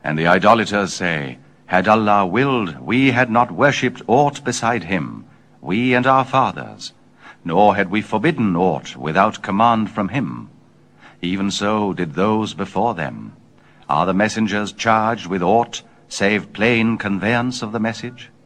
And the idolaters say, Had Allah willed, we had not worshipped aught beside him, we and our fathers, nor had we forbidden aught without command from him. Even so did those before them. Are the messengers charged with aught, save plain conveyance of the message?